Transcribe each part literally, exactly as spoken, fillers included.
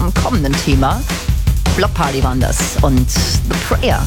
zum kommenden Thema. Block Party waren das und The Prayer.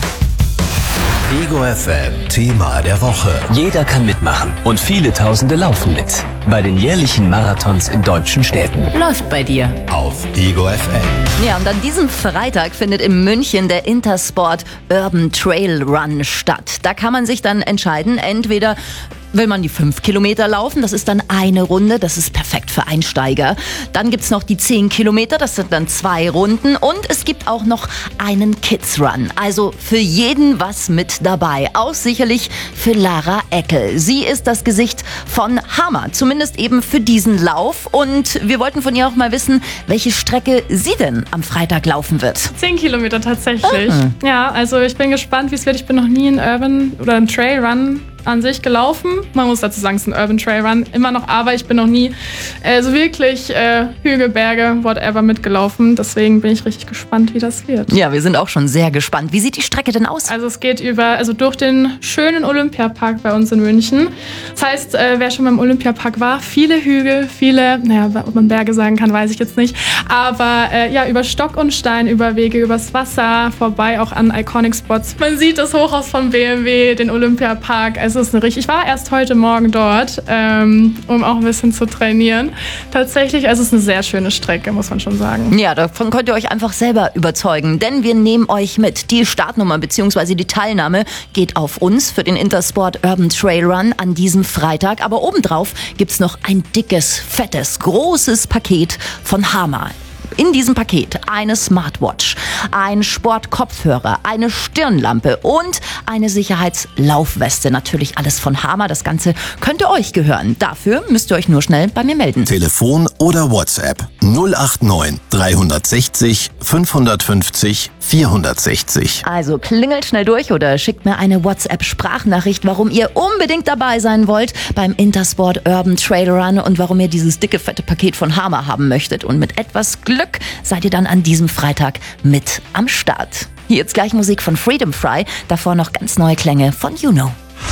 Ego F M, Thema der Woche. Jeder kann mitmachen und viele Tausende laufen mit. Bei den jährlichen Marathons in deutschen Städten. Läuft bei dir. Auf Ego F M. Ja, und an diesem Freitag findet in München der Intersport Urban Trail Run statt. Da kann man sich dann entscheiden, entweder will man die fünf Kilometer laufen, das ist dann eine Runde, das ist perfekt für Einsteiger. Dann gibt's noch die zehn Kilometer, das sind dann zwei Runden. Und es gibt auch noch einen Kids Run. Also für jeden was mit dabei. Auch sicherlich für Lara Eckel. Sie ist das Gesicht von Hammer, zumindest eben für diesen Lauf. Und wir wollten von ihr auch mal wissen, welche Strecke sie denn am Freitag laufen wird. Zehn Kilometer tatsächlich. Mhm. Ja, also ich bin gespannt, wie es wird. Ich bin noch nie einen Urban oder einen Trail Run an sich gelaufen. Man muss dazu sagen, es ist ein Urban Trail Run, immer noch, aber ich bin noch nie äh, so wirklich äh, Hügel, Berge, whatever mitgelaufen. Deswegen bin ich richtig gespannt, wie das wird. Ja, wir sind auch schon sehr gespannt. Wie sieht die Strecke denn aus? Also es geht über, also durch den schönen Olympiapark bei uns in München. Das heißt, äh, wer schon beim Olympiapark war, viele Hügel, viele, naja, ob man Berge sagen kann, weiß ich jetzt nicht, aber äh, ja, über Stock und Stein, über Wege, übers Wasser, vorbei auch an Iconic Spots. Man sieht das Hochhaus von B M W, den Olympiapark. Also es ist eine richtig, ich war erst heute Morgen dort, ähm, um auch ein bisschen zu trainieren. Tatsächlich, also es ist eine sehr schöne Strecke, muss man schon sagen. Ja, davon könnt ihr euch einfach selber überzeugen, denn wir nehmen euch mit. Die Startnummer bzw. die Teilnahme geht auf uns für den Intersport Urban Trail Run an diesem Freitag. Aber obendrauf gibt's noch ein dickes, fettes, großes Paket von Hammer. In diesem Paket eine Smartwatch, ein Sportkopfhörer, eine Stirnlampe und eine Sicherheitslaufweste. Natürlich alles von Hammer. Das Ganze könnte euch gehören. Dafür müsst ihr euch nur schnell bei mir melden. Telefon oder WhatsApp null acht neun dreihundertsechzig fünfhundertfünfzig vierhundertsechzig. Also klingelt schnell durch oder schickt mir eine WhatsApp-Sprachnachricht, warum ihr unbedingt dabei sein wollt beim Intersport Urban Trail Run und warum ihr dieses dicke, fette Paket von Hammer haben möchtet. Und mit etwas Glück seid ihr dann an diesem Freitag mit am Start. Hier jetzt gleich Musik von Freedom Fry, davor noch ganz neue Klänge von Juno.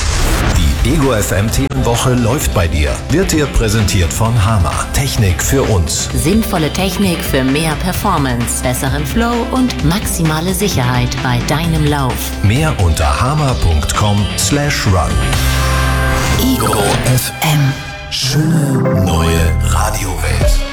Die Ego F M Themenwoche läuft bei dir. Wird dir präsentiert von Hammer. Technik für uns. Sinnvolle Technik für mehr Performance, besseren Flow und maximale Sicherheit bei deinem Lauf. Mehr unter hammer punkt com slash run. Ego F M. Schöne neue Radiowelt.